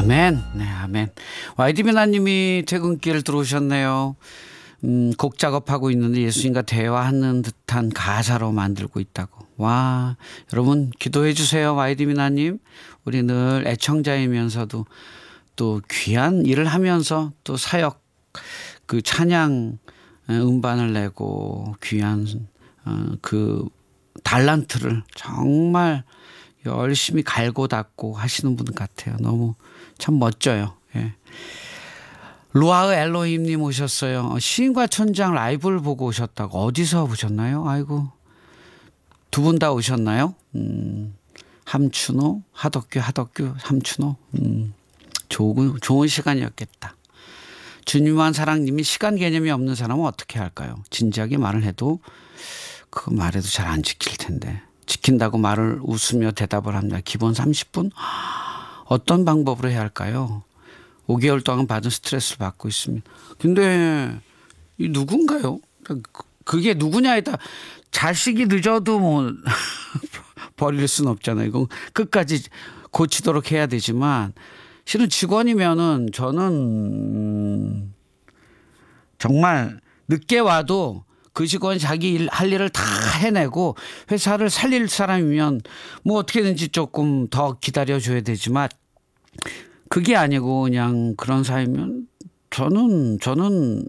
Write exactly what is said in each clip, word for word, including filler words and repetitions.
아멘. 네, 아멘. 와이디비나님이 퇴근길 들어오셨네요. 음, 곡 작업하고 있는데 예수님과 대화하는 듯한 가사로 만들고 있다고. 와, 여러분 기도해 주세요. 와이디비나님. 우리 늘 애청자이면서도 또 귀한 일을 하면서 또 사역 그 찬양 음반을 내고 귀한 그 달란트를 정말 열심히 갈고 닦고 하시는 분 같아요. 너무 참 멋져요. 예. 루아의 엘로힘님 오셨어요. 시인과 천장 라이브를 보고 오셨다고. 어디서 보셨나요? 아이고, 두 분 다 오셨나요? 음, 함춘호, 하덕규, 하덕규, 함춘호. 음, 좋은, 좋은 시간이었겠다. 주님만 사랑님이 시간 개념이 없는 사람은 어떻게 할까요? 진지하게 말을 해도 그 말해도 잘 안 지킬 텐데. 지킨다고 말을 웃으며 대답을 합니다. 기본 삼십 분? 어떤 방법으로 해야 할까요? 오 개월 동안 받은 스트레스를 받고 있습니다. 근데 이 누군가요? 그게 누구냐에 따라 자식이 늦어도 뭐 버릴 수는 없잖아요. 이건 끝까지 고치도록 해야 되지만 실은 직원이면은 저는 정말 늦게 와도 그 직원이 자기 일, 할 일을 다 해내고 회사를 살릴 사람이면 뭐 어떻게든지 조금 더 기다려줘야 되지만 그게 아니고 그냥 그런 사람이면 저는 저는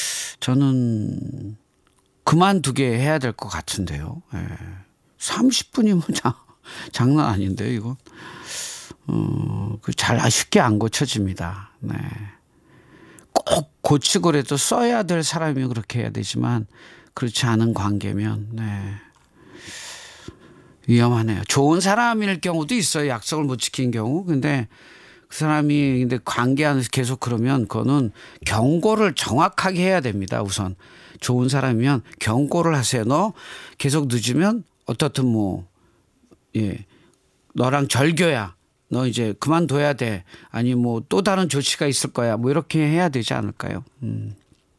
저는 그만두게 해야 될 것 같은데요. 예. 삼십 분이면 자, 장난 아닌데요, 이거. 어, 잘 쉽게 안 고쳐집니다. 네. 꼭 고치고라도 써야 될 사람이 그렇게 해야 되지만 그렇지 않은 관계면 네. 위험하네요. 좋은 사람일 경우도 있어요. 약속을 못 지킨 경우. 근데 그 사람이 근데 관계 안에서 계속 그러면 그거는 경고를 정확하게 해야 됩니다. 우선 좋은 사람이면 경고를 하세요. 너 계속 늦으면 어떻든 뭐 예, 너랑 절교야. 너 이제 그만둬야 돼. 아니 뭐 또 다른 조치가 있을 거야. 뭐 이렇게 해야 되지 않을까요? 음.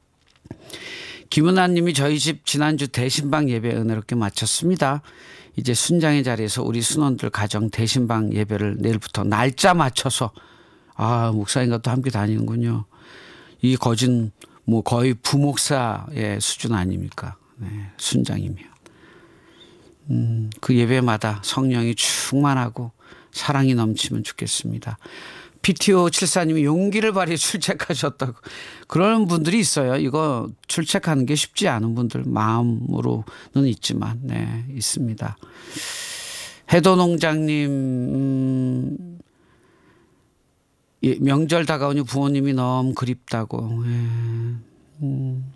김은아 님이 저희 집 지난주 대신방 예배 은혜롭게 마쳤습니다. 이제 순장의 자리에서 우리 순원들 가정 대신방 예배를 내일부터 날짜 맞춰서 아 목사님과 또 함께 다니는군요. 이 거진 뭐 거의 부목사의 수준 아닙니까? 네, 순장이면. 음, 그 예배마다 성령이 충만하고 사랑이 넘치면 좋겠습니다. 피티오 칠사님이 용기를 발휘해 출첵하셨다고. 그런 분들이 있어요. 이거 출첵하는 게 쉽지 않은 분들 마음으로는 있지만 네 있습니다. 해도농장님 음, 예, 명절 다가오니 부모님이 너무 그립다고. 예, 음,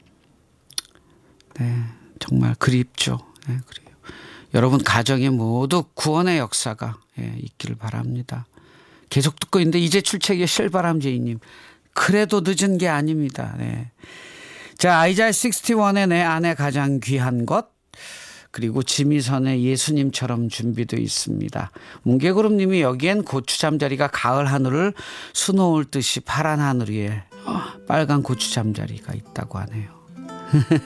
네 정말 그립죠. 네, 그래요. 여러분 가정에 모두 구원의 역사가 예, 있기를 바랍니다. 계속 듣고 있는데 이제 출첵의 실바람제이님 그래도 늦은 게 아닙니다. 네. 자 아이자야 육십일의 내 안에 가장 귀한 것 그리고 지미선의 예수님처럼 준비되어 있습니다. 뭉개구름님이 여기엔 고추 잠자리가 가을 하늘을 수놓을 듯이 파란 하늘 위에 빨간 고추 잠자리가 있다고 하네요.